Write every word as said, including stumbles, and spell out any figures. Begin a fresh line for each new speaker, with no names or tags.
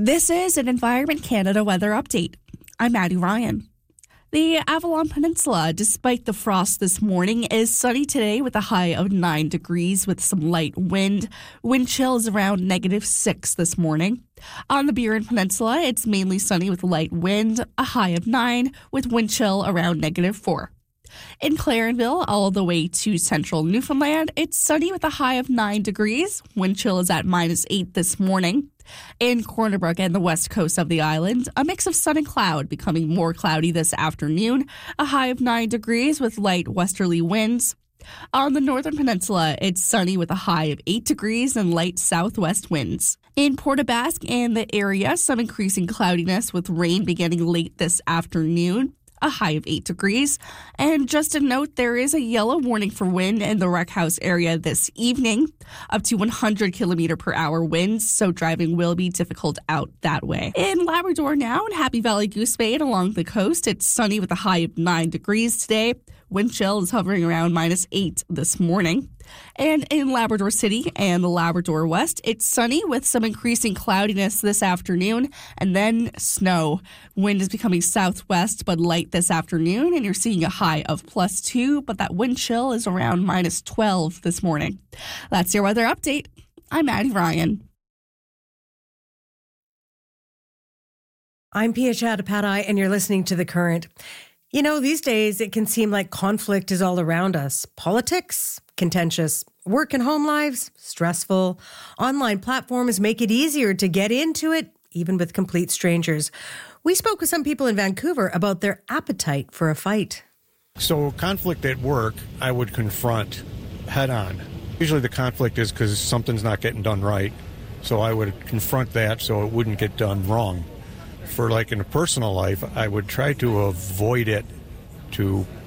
This is an Environment Canada weather update. I'm Maddie Ryan. The Avalon Peninsula, despite the frost this morning, is sunny today with a high of nine degrees with some light wind. Wind chill is around negative six this morning. On the Burin Peninsula, it's mainly sunny with light wind, a high of nine with wind chill around negative four. In Clarenville, all the way to central Newfoundland, it's sunny with a high of nine degrees. Wind chill is at minus eight this morning. In Corner Brook and the west coast of the island, a mix of sun and cloud, becoming more cloudy this afternoon, a high of nine degrees with light westerly winds. On the northern peninsula, it's sunny with a high of eight degrees and light southwest winds. In Port aux Basques and the area, some increasing cloudiness with rain beginning late this afternoon, a high of eight degrees. And just a note, there is a yellow warning for wind in the Rec House area this evening, up to one hundred kilometer per hour winds, so driving will be difficult out that way. In Labrador now, in Happy Valley Goose Bay and along the coast, it's sunny with a high of nine degrees today. Wind chill is hovering around minus eight this morning. And in Labrador City and the Labrador West, it's sunny with some increasing cloudiness this afternoon and then snow. Wind is becoming southwest but light this afternoon, and you're seeing a high of plus two, but that wind chill is around minus twelve this morning. That's your weather update. I'm Maddie Ryan.
I'm Pia Chattopadhyay, and you're listening to The Current. You know, these days it can seem like conflict is all around us. Politics, contentious. Work and home lives, stressful. Online platforms make it easier to get into it, even with complete strangers. We spoke with some people in Vancouver about their appetite for a fight.
So conflict at work, I would confront head on. Usually the conflict is because something's not getting done right. So I would confront that so it wouldn't get done wrong. For like in a personal life, I would try to avoid it to